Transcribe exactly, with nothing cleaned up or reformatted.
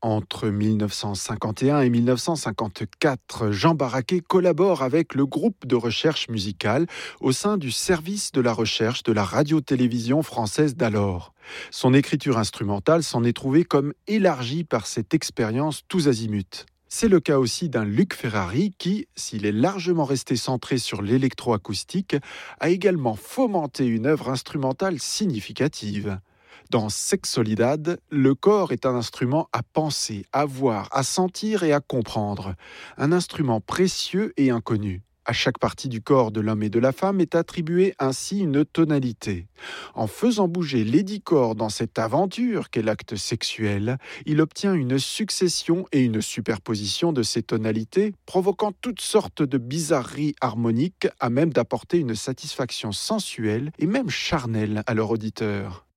Entre mille neuf cent cinquante et un et mille neuf cent cinquante-quatre, Jean Barraquer collabore avec le groupe de recherche musicale au sein du service de la recherche de la radio-télévision française d'alors. Son écriture instrumentale s'en est trouvée comme élargie par cette expérience tous azimuts. C'est le cas aussi d'un Luc Ferrari qui, s'il est largement resté centré sur l'électroacoustique, a également fomenté une œuvre instrumentale significative. Dans Sexolidad, le corps est un instrument à penser, à voir, à sentir et à comprendre. Un instrument précieux et inconnu. À chaque partie du corps de l'homme et de la femme est attribuée ainsi une tonalité. En faisant bouger les dix corps dans cette aventure qu'est l'acte sexuel, il obtient une succession et une superposition de ces tonalités, provoquant toutes sortes de bizarreries harmoniques à même d'apporter une satisfaction sensuelle et même charnelle à leur auditeur.